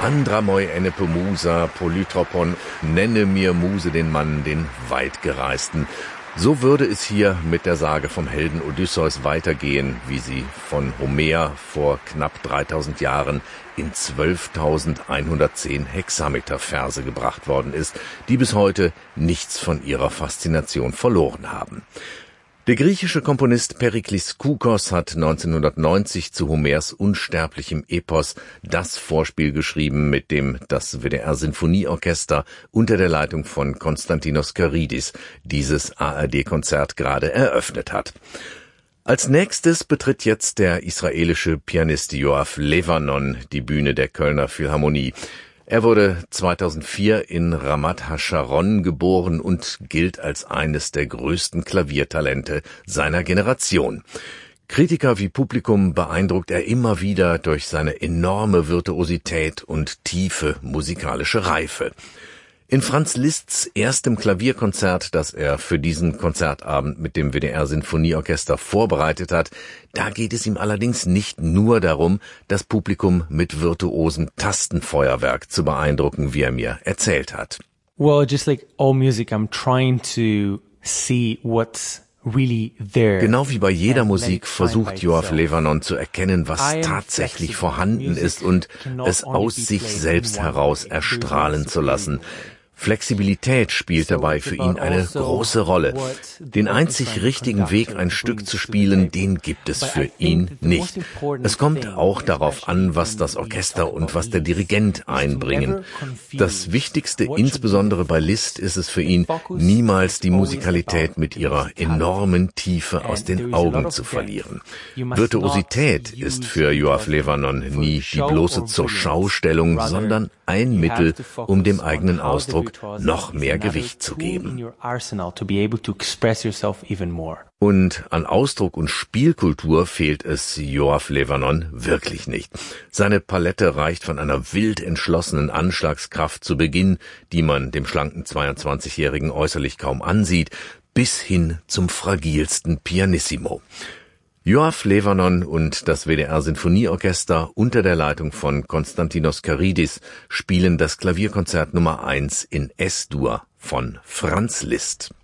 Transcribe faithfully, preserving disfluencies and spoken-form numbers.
Andramoi enepe Musa, Polytropon, nenne mir Muse den Mann, den Weitgereisten. So würde es hier mit der Sage vom Helden Odysseus weitergehen, wie sie von Homer vor knapp dreitausend Jahren in zwölftausendeinhundertzehn Hexameter-Verse gebracht worden ist, die bis heute nichts von ihrer Faszination verloren haben. Der griechische Komponist Periklis Koukos hat neunzehnhundertneunzig zu Homers unsterblichem Epos das Vorspiel geschrieben, mit dem das W D R-Sinfonieorchester unter der Leitung von Konstantinos Karidis dieses A R D-Konzert gerade eröffnet hat. Als nächstes betritt jetzt der israelische Pianist Yoav Levanon die Bühne der Kölner Philharmonie. Er wurde zweitausendvier in Ramat HaSharon geboren und gilt als eines der größten Klaviertalente seiner Generation. Kritiker wie Publikum beeindruckt er immer wieder durch seine enorme Virtuosität und tiefe musikalische Reife. In Franz Liszts erstem Klavierkonzert, das er für diesen Konzertabend mit dem W D R-Sinfonieorchester vorbereitet hat, da geht es ihm allerdings nicht nur darum, das Publikum mit virtuosem Tastenfeuerwerk zu beeindrucken, wie er mir erzählt hat. Well, just like all music, I'm trying to see what's really there. Genau wie bei jeder Musik versucht Yoav Levanon zu erkennen, was tatsächlich vorhanden ist und es aus sich selbst heraus erstrahlen zu lassen. Flexibilität spielt dabei für ihn eine große Rolle. Den einzig richtigen Weg, ein Stück zu spielen, den gibt es für ihn nicht. Es kommt auch darauf an, was das Orchester und was der Dirigent einbringen. Das Wichtigste, insbesondere bei Liszt, ist es für ihn, niemals die Musikalität mit ihrer enormen Tiefe aus den Augen zu verlieren. Virtuosität ist für Yoav Levanon nie die bloße Zurschaustellung, sondern ein Mittel, um dem eigenen Ausdruck noch mehr Gewicht zu geben. Und an Ausdruck und Spielkultur fehlt es Yoav Levanon wirklich nicht. Seine Palette reicht von einer wild entschlossenen Anschlagskraft zu Beginn, die man dem schlanken zweiundzwanzigjährigen äußerlich kaum ansieht, bis hin zum fragilsten Pianissimo. Yoav Levanon und das W D R-Sinfonieorchester unter der Leitung von Konstantinos Karidis spielen das Klavierkonzert Nummer eins in S-Dur von Franz Liszt.